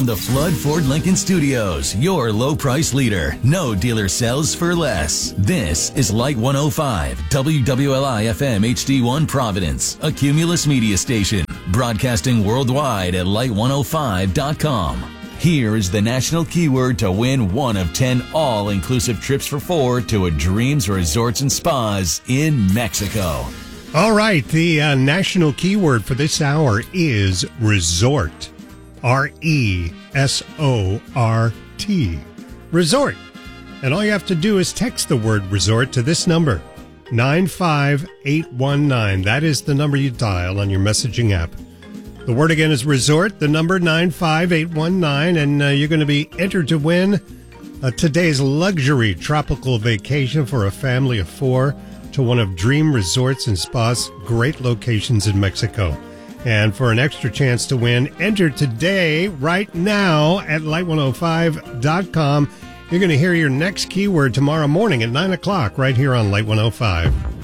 From the Flood Ford Lincoln Studios, your low price leader. No dealer sells for less. This is Light 105, WWLI FM HD1 Providence, a Cumulus media station, broadcasting worldwide at light105.com. Here is the national keyword to win one of 10 all-inclusive trips for 4 to a Dreams Resorts and Spas in Mexico. All right, the national keyword for this hour is resort. R-E-S-O-R-T. Resort. And all you have to do is text the word resort to this number, 95819. That is the number you dial on your messaging app. The word again is resort, the number 95819, and you're going to be entered to win today's luxury tropical vacation for a family of 4 to one of Dream Resorts and Spas, great locations in Mexico. And for an extra chance to win, enter today, right now, at light105.com. You're going to hear your next keyword tomorrow morning at 9 o'clock right here on Light 105.